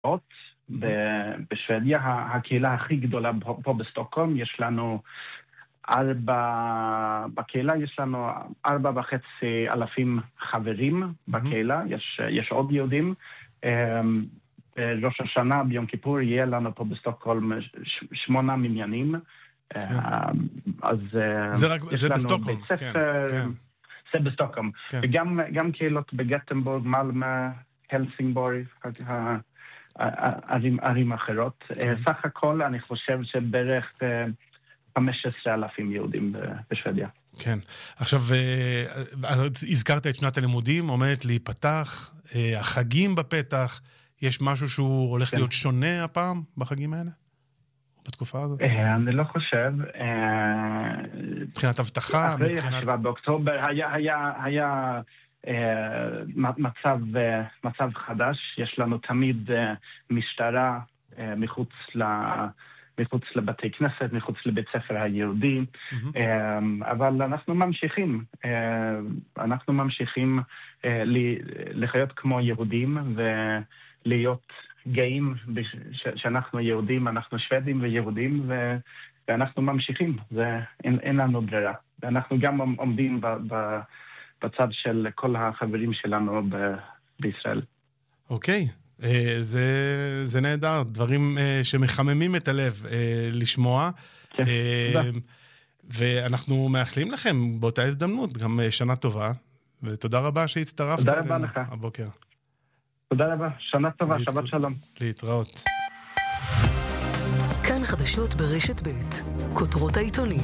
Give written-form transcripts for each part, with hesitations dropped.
בשוודיה, הקהילה הכי גדולה פה בסטוקהולם, יש לנו בקהילה יש לנו 4,500 חברים בקהילה, יש עוד יהודים. ראש השנה ביום כיפור יהיה לנו פה בסטוקהולם 8 מניינים. אז זה בסטוקהולם, זה בסטוקהולם. וגם קהילות בגטנבורג, מלמה, הלסינגבורג, ערים אחרות. סך הכל אני חושב שבערך 15,000 יהודים בשוודיה. כן. עכשיו, הזכרת את שנת הלימודים, עומדת להיפתח, החגים בפתח, יש משהו שהוא הולך להיות שונה הפעם בחגים האלה? בתקופה הזאת? אני לא חושב. מבחינת הבטחה? אחרי 7 באוקטובר היה מצב חדש, יש לנו תמיד משטרה מחוץ לבתי כנסת, מחוץ לבית ספר היהודי, אבל אנחנו ממשיכים לחיות כמו יהודים ולהיות גאים שאנחנו יהודים, אנחנו שוודים ויהודים, ואנחנו ממשיכים, אין לנו ברירה. ואנחנו גם עומדים בצד של כל החברים שלנו בישראל. אוקיי. זה נהדר, דברים שמחממים את הלב לשמוע. ואנחנו מאחלים לכם באותה הזדמנות גם שנה טובה, ותודה רבה שהצטרפת אלינו הבוקר. תודה רבה, שנה טובה, שבת שלום. להתראות. כאן חדשות ברשת ב', כותרות העיתונים.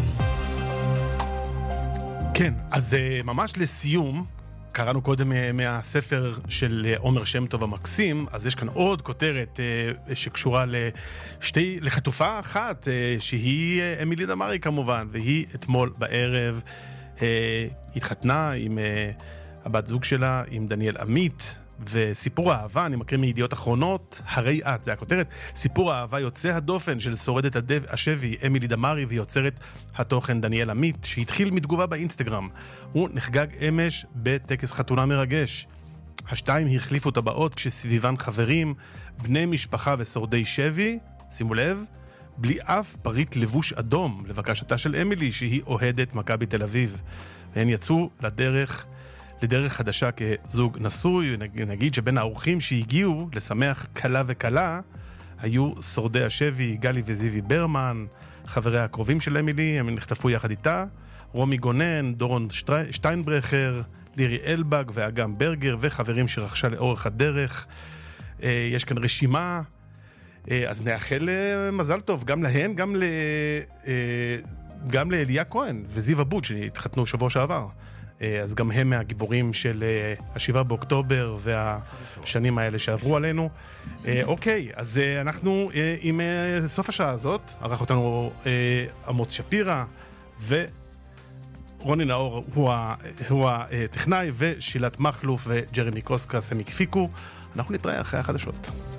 כן, אז ממש לסיום, קראנו קודם מהספר של עומר שם טוב המקסים, אז יש כאן עוד כותרת שקשורה לחטופה אחת, שהיא אמילי דמארי כמובן, והיא אתמול בערב התחתנה עם הבת זוג שלה, עם דניאל עמית, וסיפור האהבה, אני מכיר מידיעות אחרונות, הרי את, זה הכותרת, סיפור האהבה יוצא הדופן של שורדת השבי אמילי דמארי ויוצרת התוכן דניאל עמית, שהתחיל מתגובה באינסטגרם. הוא נחגג אמש בטקס חתונה מרגש. השתיים החליפו טבעות כשסביבן חברים, בני משפחה ושורדי שבי, שימו לב, בלי אף פריט לבוש אדום, לבקשתה של אמילי שהיא אוהדת מכבי תל אביב. והן יצאו לדרך חדשה כזוג נשוי, ונגיד שבין האורחים שהגיעו לשמח קלה וקלה, היו שורדי השבי, גלי וזיוי ברמן, חברי הקרובים של אמילי, הם נחטפו יחד איתה, רומי גונן, דורון שטיינברכר, לירי אלבג ואגם ברגר, וחברים שרכשה לאורך הדרך. יש כאן רשימה, אז נאחל מזל טוב, גם להן, גם לאליה כהן וזיו אבוד, שהתחתנו שבוע שעבר. אז גם הם מהגיבורים של 7 באוקטובר והשנים האלה שעברו עלינו. אוקיי, אז אנחנו עם סוף השעה הזאת, ערך אותנו עמוץ שפירא, ורוני נאור הוא הטכנאי, ושילת מחלוף וג'רמי קוסקס הם הקפיקו. אנחנו נתראה אחרי החדשות.